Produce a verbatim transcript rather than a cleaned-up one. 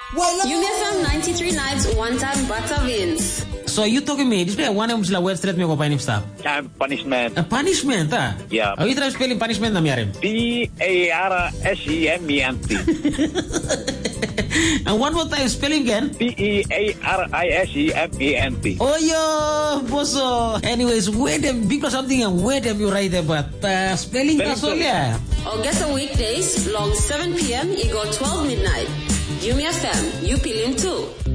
Yumi F M ninety-three nights, one time butter wins. So you talking me? This is one of the words straight me go pain stop. Punishment. A punishment, ah? Yeah. Are you trying spelling punishment na miyarim? P A R S E M E N T. And one more time spelling again. P E A R I S E M E N T. Oh yo, bosso. Anyways, where them people something and where them you write about uh, spelling kasolya. August weekdays, long seven p.m. Equal twelve midnight. Yumi F M, you feeling too.